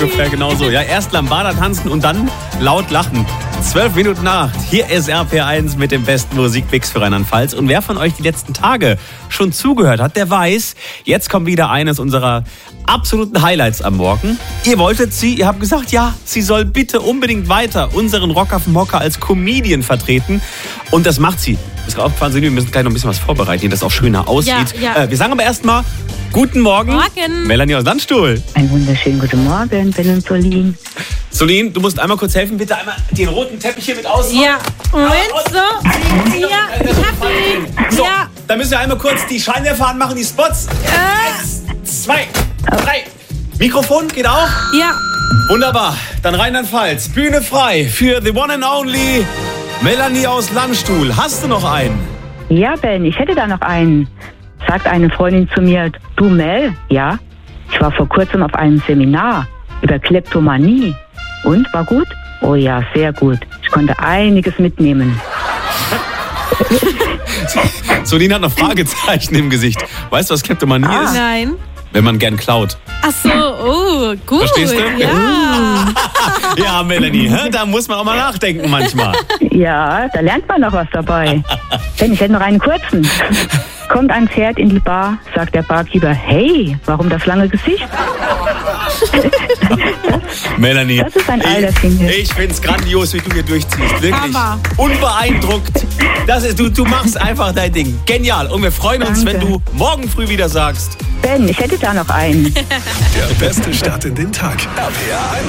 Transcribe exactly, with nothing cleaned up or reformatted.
ungefähr genauso. Ja, erst Lambada tanzen und dann laut lachen. Zwölf Minuten nach. Hier ist R P R eins mit dem besten Musikmix für Rheinland-Pfalz. Und wer von euch die letzten Tage schon zugehört hat, der weiß, jetzt kommt wieder eines unserer absoluten Highlights am Morgen. Ihr wolltet sie, ihr habt gesagt, ja, sie soll bitte unbedingt weiter unseren Rock auf dem Hocker als Comedian vertreten. Und das macht sie. Ist gerade aufgefallen, wir müssen gleich noch ein bisschen was vorbereiten, dass es auch schöner aussieht. Ja, ja. Äh, wir sagen aber erstmal guten Morgen. Morgen. Melanie aus Landstuhl. Einen wunderschönen guten Morgen, Ben und Solin. Solin, du musst einmal kurz helfen, bitte einmal den roten Teppich hier mit ausrollen. Ja, Moment, so. Ja, ich hab ihn. So, Ja. dann müssen wir einmal kurz die Scheinwerfer anmachen, die Spots. Äh. Eins, zwei, drei. Mikrofon geht auch? Ja. Wunderbar. Dann Rheinland-Pfalz. Bühne frei für the one and only Melanie aus Landstuhl. Hast du noch einen? Ja, Ben, ich hätte da noch einen. Sagt eine Freundin zu mir, du Mel, ja, ich war vor kurzem auf einem Seminar über Kleptomanie. Und, war gut? Oh ja, sehr gut. Ich konnte einiges mitnehmen. Solin hat noch Fragezeichen im Gesicht. Weißt du, was Kleptomanie Ah. ist? Nein. Wenn man gern klaut. Ach so, oh, gut. Verstehst du? Ja. Ja, Melanie, hä? Da muss man auch mal nachdenken manchmal. Ja, da lernt man noch was dabei. Ben, ich hätte noch einen kurzen. Kommt ein Pferd in die Bar, sagt der Barkeeper, hey, warum das lange Gesicht? Melanie, Das ist ein alter ich, Single. ich find's grandios, wie du hier durchziehst. Wirklich. Hammer. Unbeeindruckt. Das ist, du, du machst einfach dein Ding. Genial. Und wir freuen uns, Danke. wenn du morgen früh wieder sagst. Ben, ich hätte da noch einen. Der beste Start in den Tag. R P R eins.